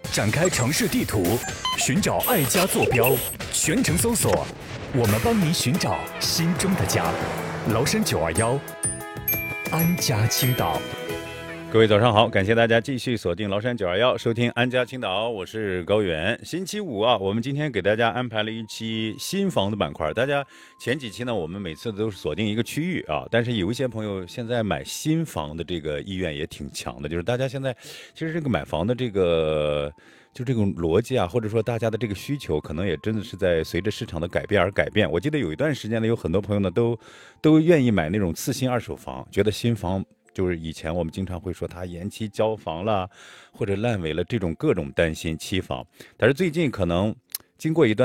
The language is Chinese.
展开城市地图，寻找爱家坐标，全程搜索，我们帮您寻找心中的家。崂山921，安家青岛。 各位早上好，感谢大家继续锁定崂山921，收听安家青岛，我是高原。星期五啊，我们今天给大家安排了一期新房的板块。大家前几期呢，我们每次都是锁定一个区域啊，但是有一些朋友现在买新房的这个意愿也挺强的，就是大家现在其实这个买房的这个就这种逻辑啊，或者说大家的这个需求，可能也真的是在随着市场的改变而改变。我记得有一段时间呢，有很多朋友呢都愿意买那种次新二手房，觉得新房。就是以前我们经常会说它延期交房了，或者烂尾了，这种各种担心期房。但是最近可能经过一段